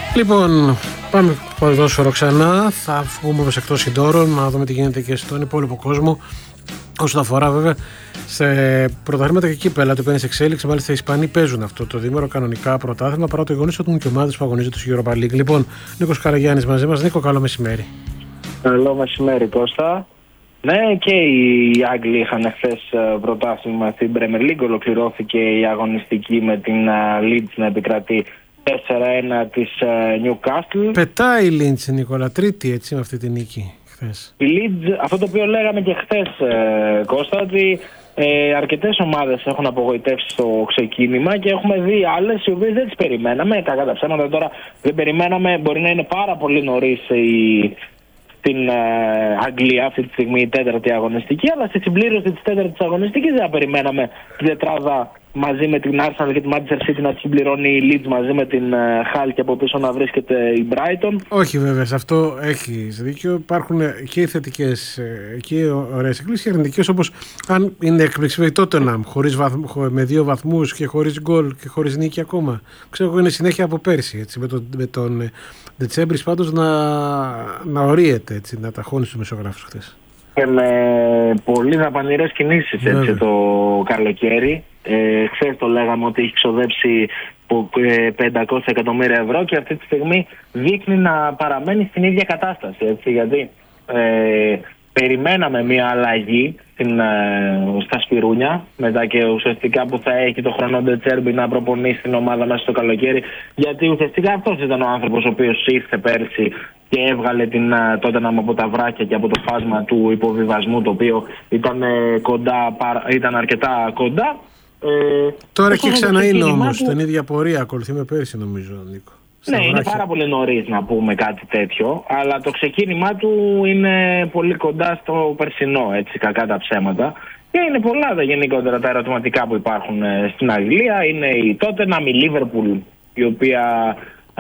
Λοιπόν, πάμε ποδόσφαιρο ξανά. Θα βγούμε εκτός συντόρων να δούμε τι γίνεται και στον υπόλοιπο κόσμο. Όσον αφορά βέβαια σε πρωταθλήματα και κύπελα, το οποίο είναι σε εξέλιξη. Μάλιστα οι Ισπανοί παίζουν αυτό το διήμερο κανονικά πρωτάθλημα, παρά το γεγονός ότι έχουν και ομάδες που αγωνίζονται στο Europa League. Λοιπόν, Νίκος Καραγιάννης μαζί μας. Νίκο, καλό μεσημέρι. Καλό μεσημέρι, Κώστα. Ναι, και οι Άγγλοι είχαν χθες πρωτάθλημα στην Premier League. Ολοκληρώθηκε η αγωνιστική με την Leeds να επικρατεί 4-1 της Newcastle. Πετάει η Leeds, Νίκολα, τρίτη έτσι με αυτή την νίκη χθες. Η Leeds, αυτό το οποίο λέγαμε και χθες, Κώστα, ότι αρκετές ομάδες έχουν απογοητεύσει στο ξεκίνημα και έχουμε δει άλλες οι οποίες δεν τις περιμέναμε. Κακά τα ψέματα τώρα δεν περιμέναμε. Μπορεί να είναι πάρα πολύ νωρίς στην Αγγλία αυτή τη στιγμή η τέταρτη αγωνιστική, αλλά στη συμπλήρωση της τέταρτης αγωνιστικής δεν περιμέναμε την τετράδα μαζί με την Arsenal και τη Manchester City να τη συμπληρώνει η Leeds μαζί με την Hull και από πίσω να βρίσκεται η Brighton. Όχι βέβαια, σε αυτό έχεις δίκιο. Υπάρχουν και οι θετικές και οι ωραίες εκπλήξεις και αρνητικές, όπως αν είναι εκπληκτική η Tottenham με 2 βαθμούς και χωρίς γκολ και χωρίς νίκη ακόμα. Ξέρω εγώ είναι συνέχεια από πέρσι, έτσι, με τον Ντετσέμπρης πάντως να ορίεται, έτσι, να ταχώνει στους μεσογράφους χθες. Και με πολύ δαπανηρές κινήσεις έτσι, το καλοκαίρι. Χθες το λέγαμε ότι έχει ξοδέψει 500 εκατομμύρια ευρώ και αυτή τη στιγμή δείχνει να παραμένει στην ίδια κατάσταση. Έτσι, γιατί περιμέναμε μια αλλαγή στα Σπυρούνια μετά και ουσιαστικά που θα έχει το χρόνο Ντετσέρμπι να προπονήσει την ομάδα μέσα στο καλοκαίρι, γιατί ουσιαστικά αυτός ήταν ο άνθρωπος ο οποίος ήρθε πέρσι και έβγαλε την Tottenham από τα βράκια και από το φάσμα του υποβιβασμού, το οποίο ήταν αρκετά κοντά. Τώρα και ξανά είναι όμως στην ίδια πορεία, ακολουθεί με πέρσι νομίζω, Νίκο. Ναι, είναι πάρα πολύ νωρίς να πούμε κάτι τέτοιο, αλλά το ξεκίνημά του είναι πολύ κοντά στο περσινό, έτσι, κακά τα ψέματα. Και είναι πολλά τα γενικότερα τα ερωτηματικά που υπάρχουν στην Αγγλία. Είναι η Tottenham, η Liverpool, η οποία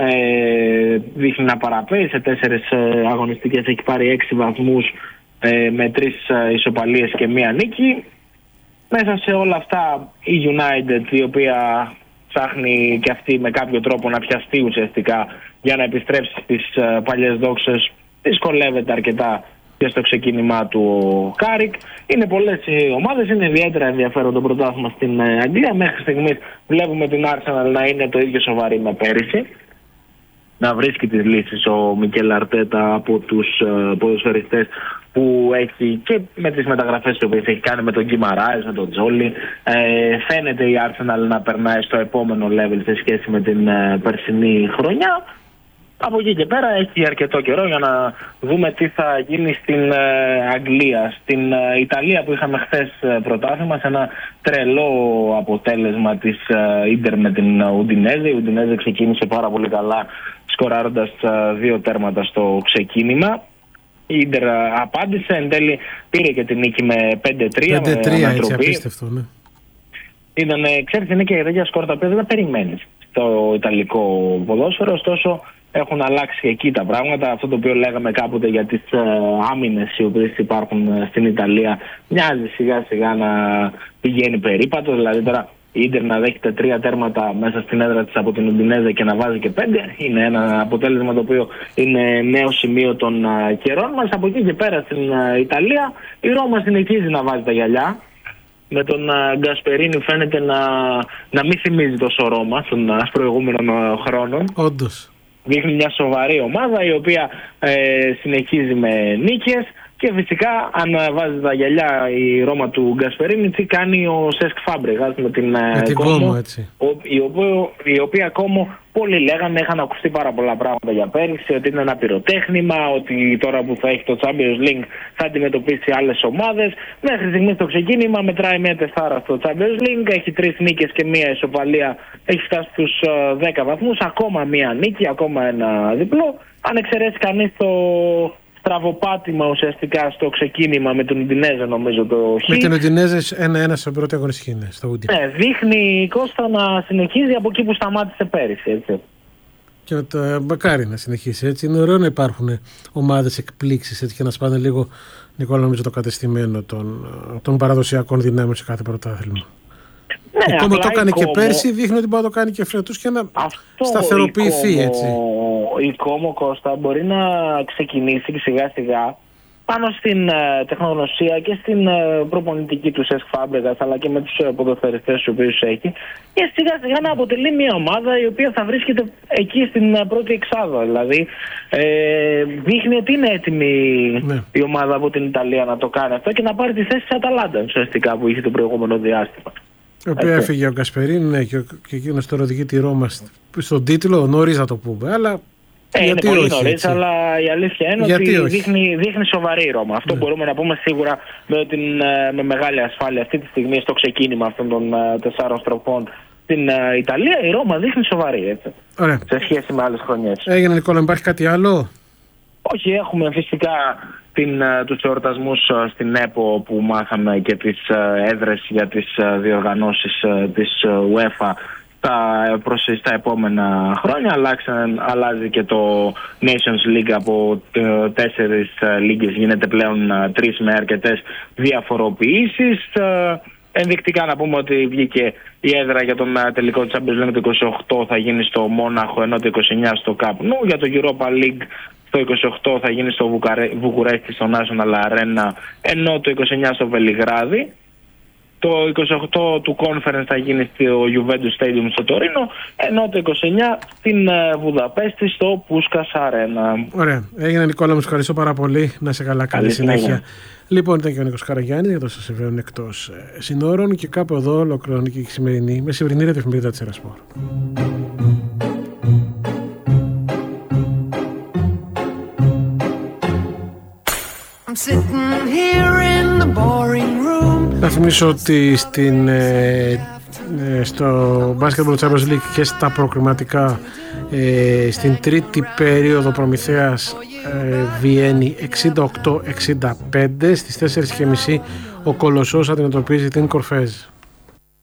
δείχνει να παραπέει σε 4 αγωνιστικές, έχει πάρει 6 βαθμούς με 3 ισοπαλίες και 1 νίκη. Μέσα σε όλα αυτά η United, η οποία ψάχνει και αυτή με κάποιο τρόπο να πιαστεί ουσιαστικά για να επιστρέψει στις παλιές δόξες, δυσκολεύεται αρκετά και στο ξεκίνημά του ο Κάρικ. Είναι πολλές οι ομάδες, είναι ιδιαίτερα ενδιαφέρον το πρωτάθλημα στην Αγγλία. Μέχρι στιγμής βλέπουμε την Arsenal να είναι το ίδιο σοβαρή με πέρυσι, να βρίσκει τις λύσεις ο Μικέλ Αρτέτα από τους ποδοσφαιριστές που έχει και με τις μεταγραφές που έχει κάνει με τον Γκιμαράες, με τον Τζόλι. Φαίνεται η Arsenal να περνάει στο επόμενο level σε σχέση με την περσινή χρονιά. Από εκεί και πέρα έχει αρκετό καιρό για να δούμε τι θα γίνει στην Αγγλία. Στην Ιταλία που είχαμε χθες πρωτάθλημα, σε ένα τρελό αποτέλεσμα της Ίντερ με την Ουντινέζε. Η Ουντινέζε ξεκίνησε πάρα πολύ καλά, σκοράροντας 2 τέρματα στο ξεκίνημα. Η Ίντερ απάντησε, εν τέλει πήρε και την νίκη με 5-3. 5-3, έτσι, απίστευτο, ναι. Ξέρεις, είναι και τέτοια σκορ τα οποία δεν τα περιμένεις στο ιταλικό ποδόσφαιρο, ωστόσο έχουν αλλάξει εκεί τα πράγματα. Αυτό το οποίο λέγαμε κάποτε για τις άμυνες οι οποίες υπάρχουν στην Ιταλία μοιάζει σιγά σιγά να πηγαίνει περίπατο. Δηλαδή τώρα η Ίντερ να δέχεται 3 τέρματα μέσα στην έδρα της από την Ουντινέζε και να βάζει και 5 είναι ένα αποτέλεσμα το οποίο είναι νέο σημείο των καιρών μας. Από εκεί και πέρα στην Ιταλία η Ρώμα συνεχίζει να βάζει τα γυαλιά. Με τον Γκασπερίνι φαίνεται να μην θυμίζει τόσο Ρώμα των προηγούμενων χρόνων. Όντως. Δείχνει μια σοβαρή ομάδα η οποία συνεχίζει με νίκες. Και φυσικά, αν βάζει τα γυαλιά η Ρώμα του Γκασπερίνι, τι κάνει ο Σέσκ Φάμπρεγας με την Κόμο, έτσι. Η οποία Κόμο πολλοί λέγανε, είχαν ακουστεί πάρα πολλά πράγματα για πέρυσι, ότι είναι ένα πυροτέχνημα, ότι τώρα που θα έχει το Champions League θα αντιμετωπίσει άλλες ομάδες. Μέχρι στιγμής το ξεκίνημα μετράει μια τεσσάρα στο Champions League, έχει 3 νίκες και 1 ισοπαλία, έχει φτάσει στους 10 βαθμούς, ακόμα 1 νίκη, ακόμα 1 διπλό. Αν εξαιρέσει κανείς το στραβοπάτημα ουσιαστικά στο ξεκίνημα με τον Ουντινέζε, νομίζω το Χ. Με την Ουντινέζε 1-1 στο πρώτο αγωνιστική, στο Ούντι. Ναι, δείχνει η Κώστα να συνεχίζει από εκεί που σταμάτησε πέρυσι, έτσι. Και μακάρι να συνεχίσει έτσι. Είναι ωραίο να υπάρχουν ομάδες εκπλήξεις έτσι και να σπάνε λίγο, Νικόλα, νομίζω το κατεστημένο των παραδοσιακών δυνάμεων σε κάθε πρωτάθλημα. Ναι, το έκανε και πέρσι, δείχνει ότι μπορεί να το κάνει και φέτος και να σταθεροποιηθεί έτσι. η Κόμο Κώστα μπορεί να ξεκινήσει σιγά σιγά πάνω στην τεχνογνωσία και στην προπονητική του ΣΕΣΚ Φάμπρεγας, αλλά και με τους ποδοσφαιριστές τους οποίους έχει, και σιγά σιγά να αποτελεί μια ομάδα η οποία θα βρίσκεται εκεί στην πρώτη εξάδα. Δηλαδή δείχνει ότι είναι έτοιμη η ομάδα από την Ιταλία να το κάνει αυτό και να πάρει τη θέση της Αταλάντα ουσιαστικά που είχε το προηγούμενο διάστημα. Η οποία έφυγε ο Γκασπερίνη και εκείνος τώρα οδηγεί τη Ρώμα στον τίτλο, νωρίς να το πούμε, αλλά είναι πολύ νωρίς, αλλά η αλήθεια είναι ότι δείχνει σοβαρή η Ρώμα. Αυτό μπορούμε να πούμε σίγουρα με μεγάλη ασφάλεια αυτή τη στιγμή στο ξεκίνημα αυτών των 4 στροφών στην Ιταλία. Η Ρώμα δείχνει σοβαρή, έτσι, σε σχέση με άλλες χρονιές. Έγινε, Νικόλα, υπάρχει κάτι άλλο? Όχι, έχουμε φυσικά τους εορτασμούς στην ΕΠΟ που μάθαμε και τις έδρες για τις διοργανώσεις της UEFA στα επόμενα χρόνια. Αλλάζει και το Nations League από 4 λίγες, γίνεται πλέον 3 με αρκετές διαφοροποιήσεις. Ενδεικτικά να πούμε ότι βγήκε η έδρα για τον τελικό της Champions League το 28 θα γίνει στο Μόναχο, ενώ το 29 στο Camp Nou. Για το Europa League το 28 θα γίνει στο Βουκουρέστι στο National Arena, ενώ το 29 στο Βελιγράδι. Το 28 του Conference θα γίνει στο Juventus Stadium στο Τωρίνο, ενώ το 29 στην Βουδαπέστη στο Πούσκας Arena. Ωραία. Έγινε, Νικόλα, μου ευχαριστώ πάρα πολύ. Να είσαι καλά, καλή συνέχεια. Λοιπόν, ήταν και ο Νίκος Καραγιάννης για το σας συμβαίνουν εκτός συνόρων, και κάπου εδώ ολοκληρώνει και η σημερινή μεσημβρινή εφημερίδα της Ερασπορ. Να θυμίσω ότι στο Basketball Champions League και στα προκριματικά στην τρίτη περίοδο Προμηθέας Βιέννη 68-65. Στις 4.30 ο Κολοσσός αντιμετωπίζει την Κορφέζ.